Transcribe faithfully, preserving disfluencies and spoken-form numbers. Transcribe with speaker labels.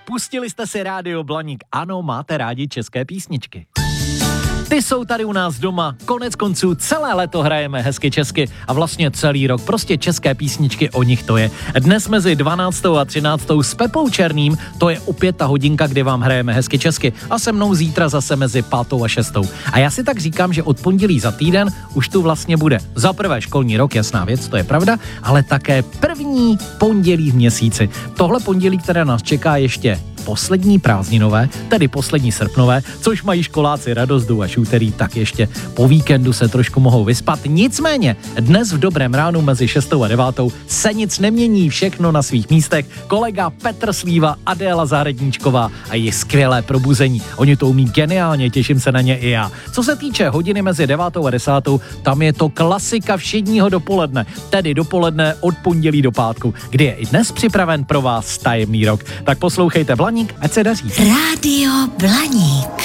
Speaker 1: Pustili jste si rádio Blaník. Ano, máte rádi české písničky. Ty jsou tady u nás doma, konec konců celé léto hrajeme hezky česky a vlastně celý rok, prostě české písničky, o nich to je. Dnes mezi dvanáctou a třináctou s Pepou Černým, to je opět ta hodinka, kdy vám hrajeme hezky česky a se mnou zítra zase mezi pátou a šestou. A já si tak říkám, že od pondělí za týden už tu vlastně bude. Za prvé školní rok, jasná věc, to je pravda, ale také první pondělí v měsíci. Tohle pondělí, které nás čeká ještě poslední prázdninové, tedy poslední srpnové, což mají školáci radost, jdu až úterý, tak ještě po víkendu se trošku mohou vyspat. Nicméně, dnes v dobrém ránu mezi šestou a devátou se nic nemění, všechno na svých místech. Kolega Petr Slíva, Adéla Zahradníčková a jejich skvělé probuzení. Oni to umí geniálně, těším se na ně i já. Co se týče hodiny mezi devátou a desátou, tam je to klasika všedního dopoledne, tedy dopoledne od pondělí do pátku, kdy je i dnes připraven pro vás tajemný rok. Tak poslouchejte Blaník, ať se daří.
Speaker 2: Rádio Blaník.